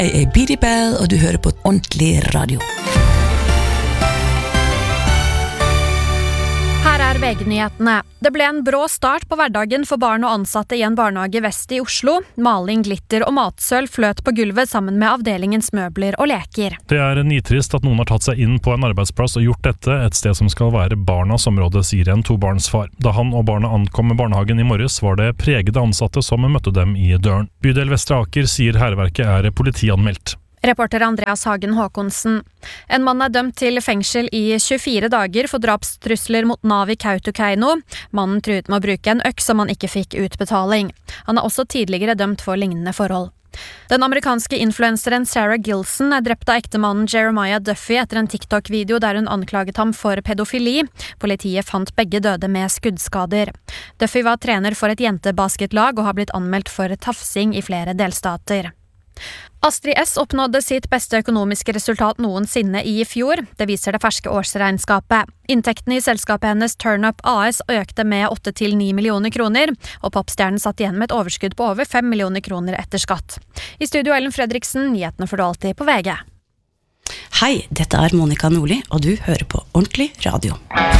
Jeg Bidi Bell, og du hører på Ordentlig Radio. Her VG-nyhetene. Det ble en brå start på hverdagen for barn og ansatte i en barnehage vest i Oslo. Maling, glitter og matsøl fløt på gulvet sammen med avdelingens møbler og leker. Det nitrist at noen har tatt seg inn på en arbeidsplass og gjort dette, et sted som skal være barnas område, sier en tobarnsfar. Da han og barna ankom barnehagen i morges, var det pregede ansatte som møtte dem i døren. Bydel Vestre Aker sier hærverket politianmeldt. Reporter Andreas Hagen Håkonsen. En mann dømt til fengsel i 24 dager for drapstrusler mot Nav i Kautokeino. Mannen truet med å bruke en øks som han ikke fikk utbetaling. Han også tidligere dømt for lignende forhold. Den amerikanske influenseren Sarah Gilson drept av ektemannen Jeremiah Duffy etter en TikTok-video der hun anklaget ham for pedofili. Politiet fant begge døde med skuddskader. Duffy var trener for et jentebasketlag og har blitt anmeldt for tafsing i flere delstater. Astrid S oppnådde sitt beste økonomiske resultat noensinne i fjor. Det viser det ferske årsregnskapet. Inntektene i selskapet hennes Turnup AS økte med 8–9 millioner kroner, og popstjernen satt igjen med et overskudd på over 5 millioner kroner etter skatt. I studio Ellen Fredriksen, nyhetene får du alltid på VG. Hei, dette Monica Nordli, og du hører på Ordentlig Radio.